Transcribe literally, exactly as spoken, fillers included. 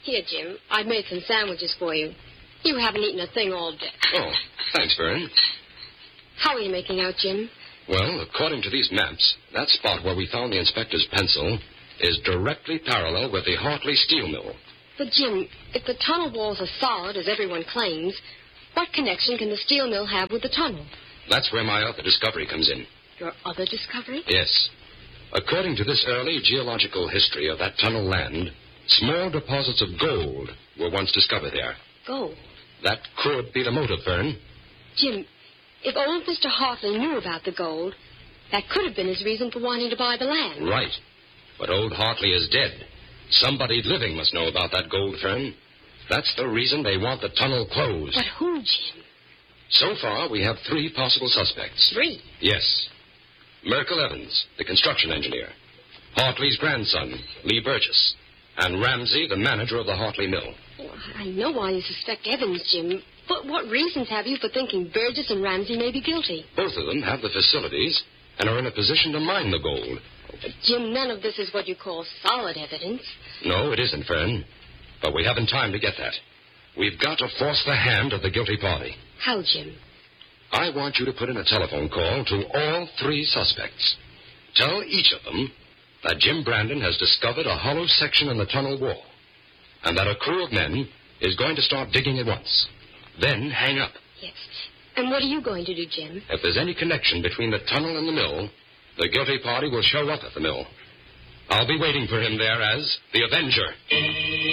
Here, Jim, I've made some sandwiches for you. You haven't eaten a thing all day. Oh, thanks, Vern. How are you making out, Jim? Well, according to these maps, that spot where we found the inspector's pencil is directly parallel with the Hartley steel mill. But, Jim, if the tunnel walls are solid, as everyone claims, what connection can the steel mill have with the tunnel? That's where my other discovery comes in. Your other discovery? Yes. According to this early geological history of that tunnel land, small deposits of gold were once discovered there. Gold? That could be the motive, Vern. Jim, if old Mister Hartley knew about the gold, that could have been his reason for wanting to buy the land. Right. But old Hartley is dead. Somebody living must know about that gold, Fern. That's the reason they want the tunnel closed. But who, Jim? So far, we have three possible suspects. Three? Yes. Merkel Evans, the construction engineer. Hartley's grandson, Lee Burgess. And Ramsey, the manager of the Hartley mill. Well, I know why you suspect Evans, Jim. But what reasons have you for thinking Burgess and Ramsey may be guilty? Both of them have the facilities and are in a position to mine the gold. But, Jim, none of this is what you call solid evidence. No, it isn't, Fern. But we haven't time to get that. We've got to force the hand of the guilty party. How, Jim? I want you to put in a telephone call to all three suspects. Tell each of them that Jim Brandon has discovered a hollow section in the tunnel wall, and that a crew of men is going to start digging at once. Then hang up. Yes. And what are you going to do, Jim? If there's any connection between the tunnel and the mill, the guilty party will show up at the mill. I'll be waiting for him there as the Avenger.